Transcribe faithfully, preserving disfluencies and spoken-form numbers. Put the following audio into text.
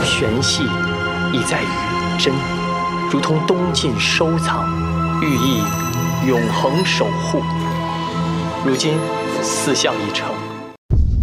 玄细，亦在于真，如同东晋收藏，寓意永恒守护。如今四象已成。